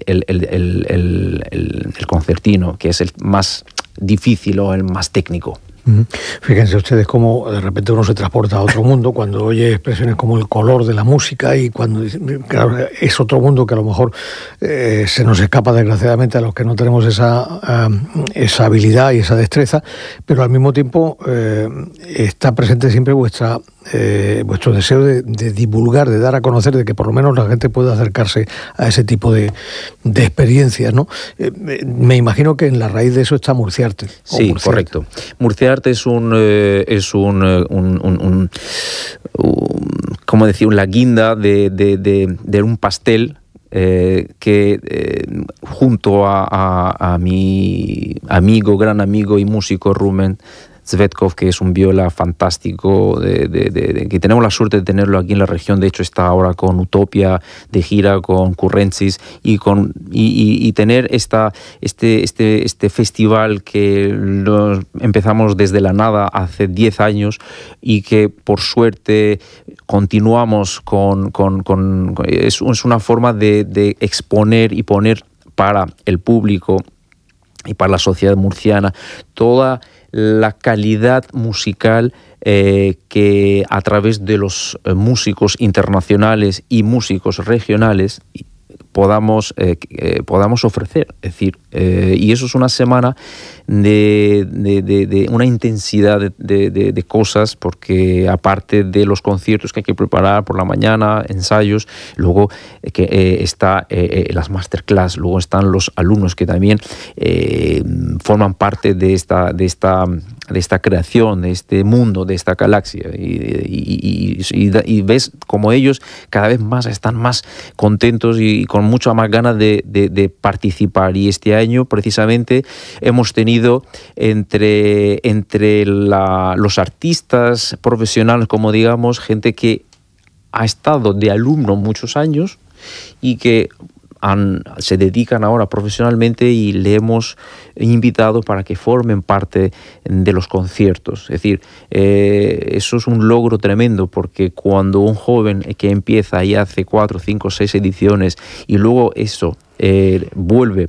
el concertino, que es el más difícil o el más técnico. Fíjense ustedes cómo de repente uno se transporta a otro mundo cuando oye expresiones como el color de la música, y cuando, claro, es otro mundo que a lo mejor se nos escapa desgraciadamente a los que no tenemos esa habilidad y esa destreza, pero al mismo tiempo está presente siempre vuestro deseo de divulgar, de dar a conocer, de que por lo menos la gente pueda acercarse a ese tipo de experiencias, ¿no? Me imagino que en la raíz de eso está Murciarte. Sí, correcto. Murciarte es ¿cómo decir? La guinda de un pastel que junto a mi gran amigo y músico Rumen Zvetkov, que es un viola fantástico, que tenemos la suerte de tenerlo aquí en la región. De hecho está ahora con Utopia de gira, con Currencis, y tener este festival que lo empezamos desde la nada hace 10 años y que por suerte continuamos es una forma de exponer y poner para el público y para la sociedad murciana toda la calidad musical que a través de los músicos internacionales y músicos regionales podamos ofrecer. Es decir, y eso es una semana de una intensidad de cosas, porque aparte de los conciertos que hay que preparar por la mañana, ensayos, luego está las masterclass, luego están los alumnos que también forman parte de esta creación, de este mundo, de esta galaxia, y ves como ellos cada vez más están más contentos y con mucha más ganas de participar. Y este año precisamente hemos tenido entre los artistas profesionales, como digamos, gente que ha estado de alumno muchos años y que se dedican ahora profesionalmente, y le hemos invitado para que formen parte de los conciertos. Es decir, eso es un logro tremendo, porque cuando un joven que empieza y hace 4, 5, 6 ediciones y luego eso vuelve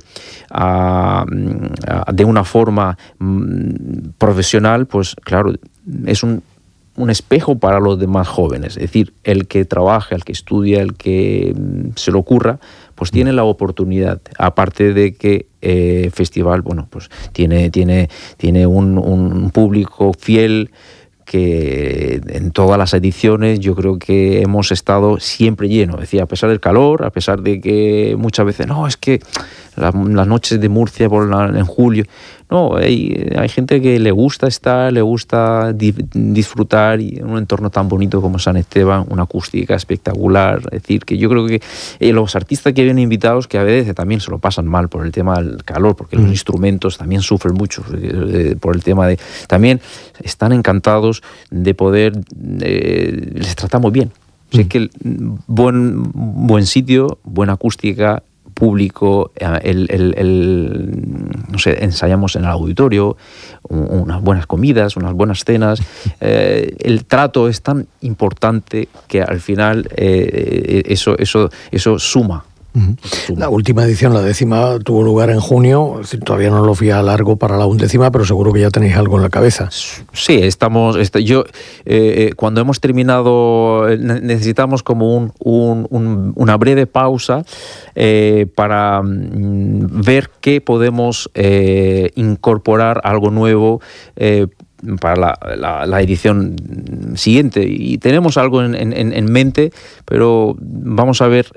de una forma profesional, pues claro, es un espejo para los demás jóvenes. Es decir, el que trabaja, el que estudia, el que se le ocurra, pues tiene la oportunidad. Aparte de que festival, bueno, pues tiene un público fiel, que en todas las ediciones yo creo que hemos estado siempre llenos. Es decir, a pesar del calor, a pesar de que muchas veces, no, es que las noches de Murcia en julio, no, hay gente que le gusta estar, le gusta disfrutar, y en un entorno tan bonito como San Esteban, una acústica espectacular. Es decir, que yo creo que los artistas que vienen invitados, que a veces también se lo pasan mal por el tema del calor, porque los instrumentos también sufren mucho por el tema también están encantados de poder, les tratamos bien. Así que buen sitio, buena acústica, público, no sé, ensayamos en el auditorio, unas buenas comidas, unas buenas cenas. El trato es tan importante que al final eso suma. La última edición, la 10ª, tuvo lugar en junio. Es decir, todavía no lo fui a largo para la 11ª, pero seguro que ya tenéis algo en la cabeza. Sí, cuando hemos terminado, necesitamos como una breve pausa para ver qué podemos incorporar algo nuevo para la edición siguiente, y tenemos algo en mente, pero vamos a ver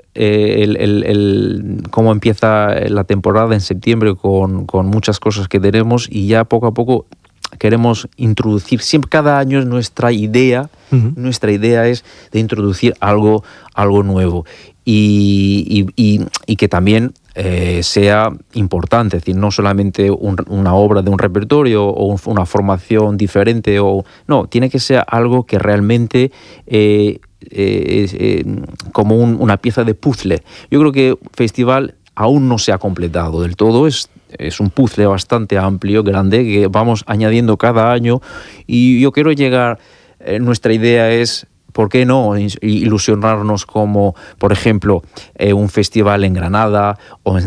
cómo empieza la temporada en septiembre con muchas cosas que tenemos, y ya poco a poco queremos introducir, siempre cada año es nuestra idea. Nuestra idea es de introducir algo nuevo, y que también sea importante. Es decir, no solamente una obra de un repertorio o una formación diferente, no, tiene que ser algo que realmente como una pieza de puzzle. Yo creo que el festival aún no se ha completado del todo, es un puzzle bastante amplio, grande, que vamos añadiendo cada año, y yo quiero llegar, nuestra idea es, ¿por qué no ilusionarnos como, por ejemplo, un festival en Granada o en